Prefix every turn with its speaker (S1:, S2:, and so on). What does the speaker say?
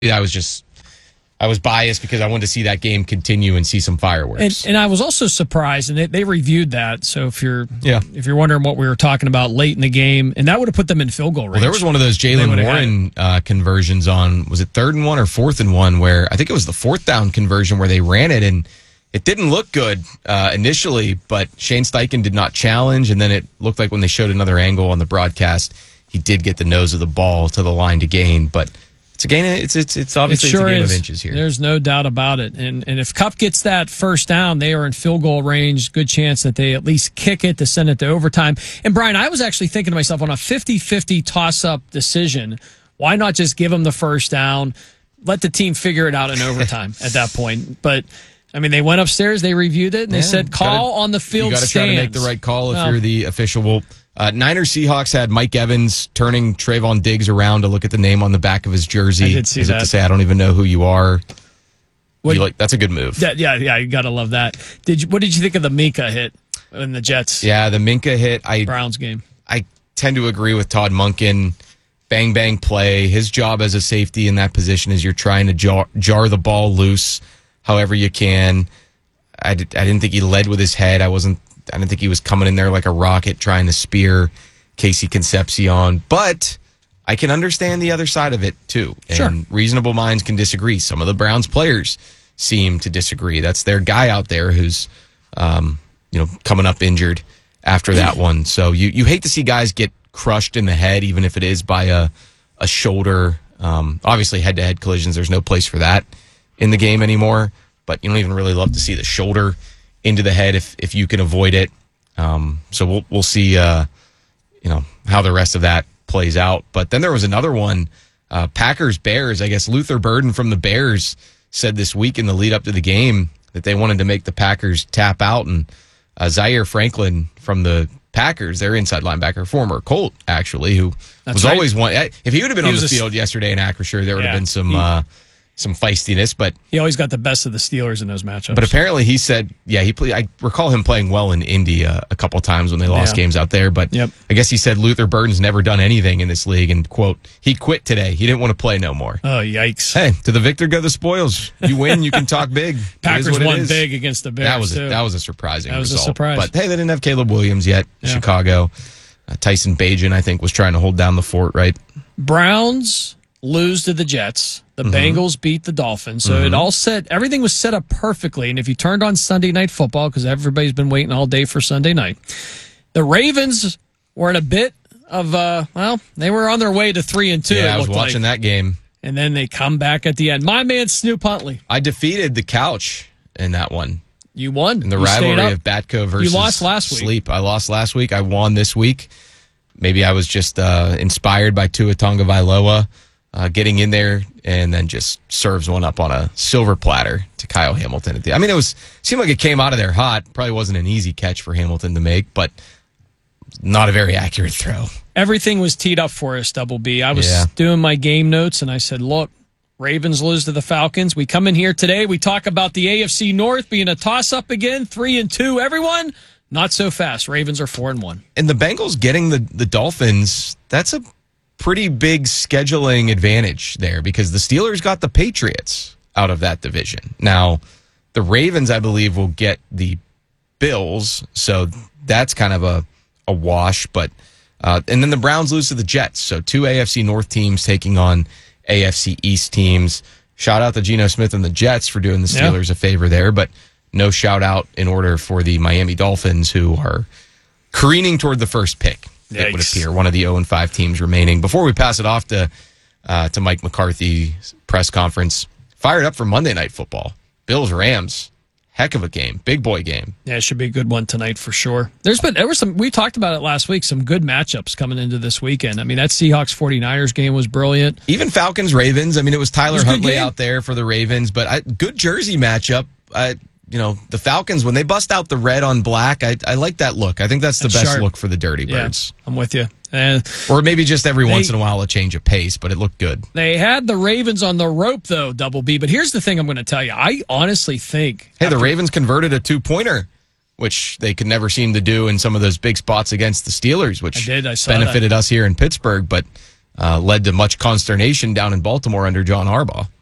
S1: I was biased because I wanted to see that game continue and see some fireworks.
S2: And I was also surprised, and they reviewed that. So if you're wondering what we were talking about late in the game, and that would have put them in field goal range.
S1: Well, there was one of those Jalen Warren conversions on, was it 3rd and 1 or 4th and 1, where I think it was the 4th down conversion where they ran it, and it didn't look good initially, but Shane Steichen did not challenge, and then it looked like when they showed another angle on the broadcast, he did get the nose of the ball to the line to gain, but it's a gain. It's obviously a game of inches here.
S2: There's no doubt about it. And if Kupp gets that first down, they are in field goal range. Good chance that they at least kick it to send it to overtime. And Brian, I was actually thinking to myself, on a 50-50 toss-up decision, why not just give them the first down, let the team figure it out in overtime at that point? But I mean, they went upstairs, they reviewed it, and they said call on the field stands.
S1: You got to try to make the right call if you're the official. Well, Niners Seahawks had Mike Evans turning Trayvon Diggs around to look at the name on the back of his jersey.
S2: I did see that.
S1: To say, I don't even know who you are. That's a good move.
S2: Yeah, you got to love that. What did you think of the Minka hit in the Jets?
S1: Yeah, the Minka hit.
S2: Browns game.
S1: I tend to agree with Todd Monken. Bang, bang play. His job as a safety in that position is you're trying to jar the ball loose however you can. I didn't think he led with his head. I didn't think he was coming in there like a rocket trying to spear Casey Concepcion, but I can understand the other side of it too. And reasonable minds can disagree. Some of the Browns players seem to disagree. That's their guy out there who's, coming up injured after that one. So you hate to see guys get crushed in the head, even if it is by a shoulder. Obviously, head-to-head collisions, there's no place for that in the game anymore. But you don't even really love to see the shoulder into the head if you can avoid it. So we'll see, how the rest of that plays out. But then there was another one, Packers-Bears. I guess Luther Burden from the Bears said this week in the lead up to the game that they wanted to make the Packers tap out. And Zaire Franklin from the Packers, their inside linebacker, former Colt, actually, who was always one. If he would have been on the field yesterday in Acrisure, there would have been some feistiness, but
S2: he always got the best of the Steelers in those matchups.
S1: But apparently he said, I recall him playing well in Indy a couple times when they lost games out there, but I guess he said Luther Burden's never done anything in this league, and, quote, he quit today. He didn't want to play no more.
S2: Oh, yikes.
S1: Hey, to the victor go the spoils. You win, you can talk big.
S2: Packers won big against the Bears,
S1: That was a surprising result.
S2: That was a surprise.
S1: But, hey, they didn't have Caleb Williams yet in Chicago. Tyson Bagent, I think, was trying to hold down the fort, right?
S2: Browns lose to the Jets. The Bengals beat the Dolphins. So everything was set up perfectly. And if you turned on Sunday Night Football, because everybody's been waiting all day for Sunday night, the Ravens were in a bit of, they were on their way to 3-2.
S1: Yeah, I was watching that game.
S2: And then they come back at the end. My man, Snoop Huntley.
S1: I defeated the couch in that one.
S2: You won.
S1: In the rivalry of Batco versus
S2: You lost last week.
S1: Sleep. I lost last week. I won this week. Maybe I was just inspired by Tua Tagovailoa getting in there and then just serves one up on a silver platter to Kyle Hamilton. It seemed like it came out of there hot. Probably wasn't an easy catch for Hamilton to make, but not a very accurate throw.
S2: Everything was teed up for us, Double B. I was doing my game notes, and I said, look, Ravens lose to the Falcons. We come in here today. We talk about the AFC North being a toss-up again, 3-2. Everyone, not so fast. Ravens are 4-1.
S1: And the Bengals getting the Dolphins, that's a pretty big scheduling advantage there because the Steelers got the Patriots out of that division. Now, the Ravens, I believe, will get the Bills, so that's kind of a wash. But and then the Browns lose to the Jets, so two AFC North teams taking on AFC East teams. Shout out to Geno Smith and the Jets for doing the Steelers a favor there, but no shout out in order for the Miami Dolphins, who are careening toward the first pick. It would appear one of the 0-5 teams remaining. Before we pass it off to Mike McCarthy's press conference, fired up for Monday Night Football. Bills-Rams, heck of a game, big boy game.
S2: Yeah, it should be a good one tonight for sure. There were some. We talked about it last week. Some good matchups coming into this weekend. I mean, that Seahawks 49ers game was brilliant.
S1: Even Falcons Ravens. I mean, it was Tyler Huntley out there for the Ravens, but good jersey matchup. The Falcons, when they bust out the red on black, I like that look. I think that's the best look for the Dirty Birds.
S2: Yeah, I'm with you.
S1: Or maybe just every once in a while a change of pace, but it looked good.
S2: They had the Ravens on the rope, though, Double B. But here's the thing I'm going to tell you. I honestly think...
S1: the Ravens converted a two-pointer, which they could never seem to do in some of those big spots against the Steelers, which benefited us here in Pittsburgh. But led to much consternation down in Baltimore under John Harbaugh.